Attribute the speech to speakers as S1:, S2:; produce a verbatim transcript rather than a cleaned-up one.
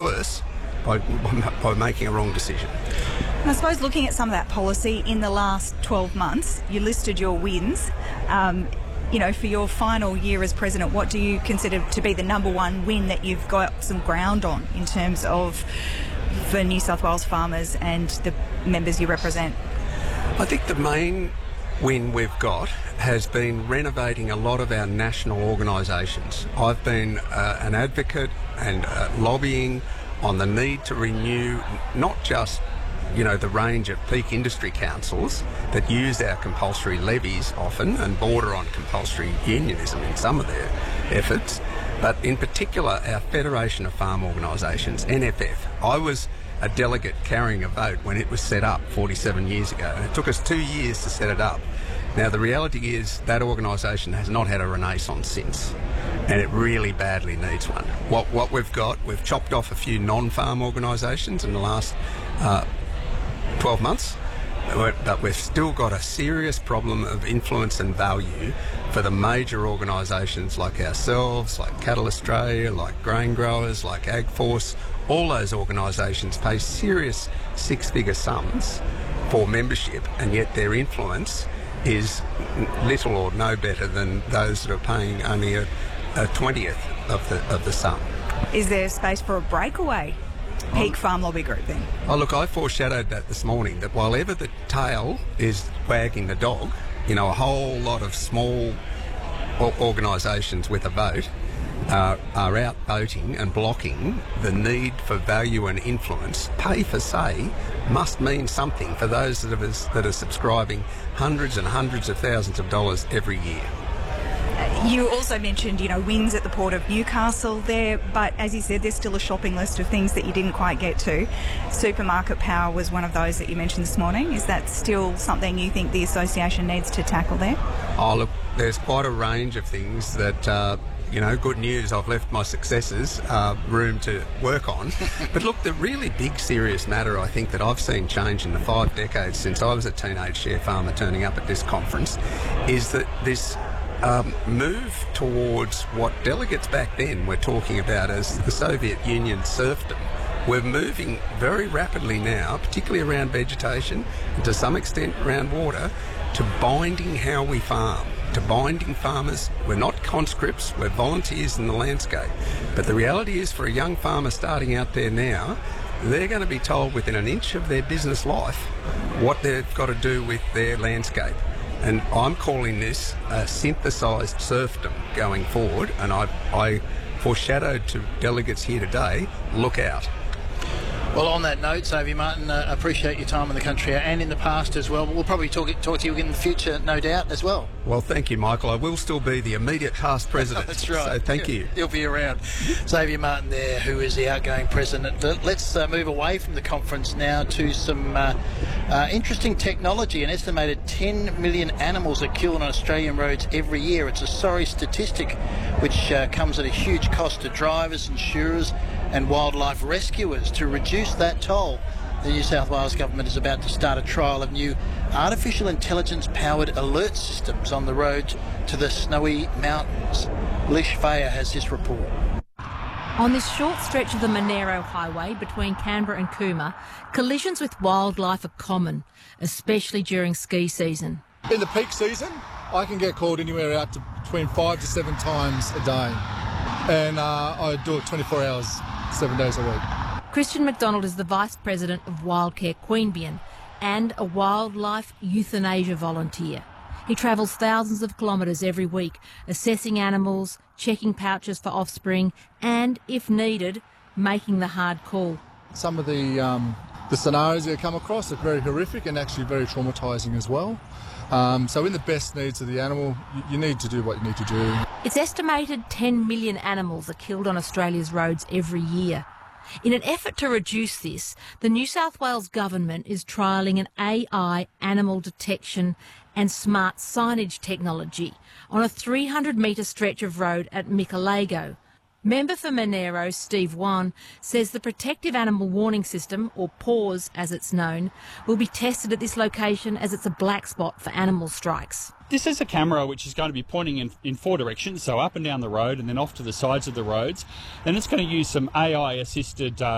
S1: worse by, by making a wrong decision.
S2: And I suppose looking at some of that policy in the last twelve months, you listed your wins. Um, you know, for your final year as president, what do you consider to be the number one win that you've got some ground on in terms of for New South Wales farmers and the members you represent?
S1: I think the main win we've got has been renovating a lot of our national organisations. I've been uh, an advocate and uh, lobbying on the need to renew not just you know, the range of peak industry councils that use our compulsory levies often and border on compulsory unionism in some of their efforts, but in particular our Federation of Farm Organisations, N F F. I was a delegate carrying a vote when it was set up forty-seven years ago, and it took us two years to set it up. Now, the reality is that organisation has not had a renaissance since, and it really badly needs one. What, what we've got, we've chopped off a few non-farm organisations in the last uh, twelve months, but we've still got a serious problem of influence and value for the major organisations like ourselves, like Cattle Australia, like grain growers, like AgForce. All those organisations pay serious six-figure sums for membership, and yet their influence is little or no better than those that are paying only a, a twentieth of the of the sum.
S2: Is there space for a breakaway peak farm lobby group then?
S1: Oh, look, I foreshadowed that this morning, that while ever the tail is wagging the dog, you know, a whole lot of small organisations with a vote uh, are out voting and blocking the need for value and influence. Pay for say must mean something for those that are, that are subscribing hundreds and hundreds of thousands of dollars every year.
S2: You also mentioned, you know, wins at the Port of Newcastle there, but as you said, there's still a shopping list of things that you didn't quite get to. Supermarket power was one of those that you mentioned this morning. Is that still something you think the association needs to tackle there?
S1: Oh, look, there's quite a range of things that, uh, you know, good news, I've left my successors uh, room to work on. But look, the really big serious matter I think that I've seen change in the five decades since I was a teenage share farmer turning up at this conference is that this Um, move towards what delegates back then were talking about as the Soviet Union serfdom. We're moving very rapidly now, particularly around vegetation and to some extent around water, to binding how we farm, to binding farmers. We're not conscripts, we're volunteers in the landscape. But the reality is for a young farmer starting out there now, they're going to be told within an inch of their business life what they've got to do with their landscape. And I'm calling this a synthesised serfdom going forward, and I, I foreshadowed to delegates here today, look out.
S3: Well, on that note, Xavier Martin, uh, appreciate your time in the country and in the past as well. We'll probably talk, talk to you again in the future, no doubt, as well.
S1: Well, thank you, Michael. I will still be the immediate past president.
S3: That's right.
S1: So thank you.
S3: You'll be around. Xavier Martin there, who is the outgoing president. Let's uh, move away from the conference now to some uh, uh, interesting technology. An estimated ten million animals are killed on Australian roads every year. It's a sorry statistic which uh, comes at a huge cost to drivers, insurers and wildlife rescuers. To reduce that toll, the New South Wales government is about to start a trial of new artificial intelligence powered alert systems on the road to the Snowy Mountains. Lish Faya has this report.
S4: On this short stretch of the Monero Highway between Canberra and Cooma, collisions with wildlife are common, especially during ski season.
S5: In the peak season, I can get called anywhere out to between five to seven times a day, and uh, I do it twenty-four hours, seven days a week.
S4: Christian McDonald is the Vice President of Wildcare Queanbeyan and a wildlife euthanasia volunteer. He travels thousands of kilometres every week, assessing animals, checking pouches for offspring and, if needed, making the hard call.
S5: Some of the, um, the scenarios that come across are very horrific and actually very traumatising as well. Um, so in the best needs of the animal, you, you need to do what you need to do.
S4: It's estimated ten million animals are killed on Australia's roads every year. In an effort to reduce this, the New South Wales government is trialling an A I animal detection and smart signage technology on a three hundred metre stretch of road at Mikalago. Member for Monero, Steve Wan, says the Protective Animal Warning System, or PAWS as it's known, will be tested at this location as it's a black spot for animal strikes.
S6: This is a camera which is going to be pointing in, in four directions, so up and down the road and then off to the sides of the roads. And it's going to use some A I-assisted uh,